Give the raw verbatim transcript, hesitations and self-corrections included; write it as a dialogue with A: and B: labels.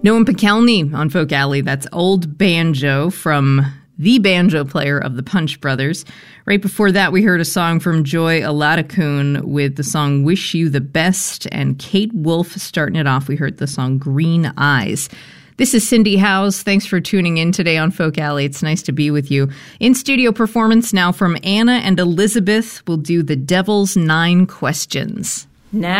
A: Noam Pikelny on Folk Alley. That's Old Banjo from the banjo player of the Punch Brothers. Right before that, we heard a song from Joy Aladakun with the song Wish You the Best, and Kate Wolf starting it off. We heard the song Green Eyes. This is Cindy Howes. Thanks for tuning in today on Folk Alley. It's nice to be with you. In-studio performance now from Anna and Elizabeth. We'll do The Devil's Nine Questions.
B: Now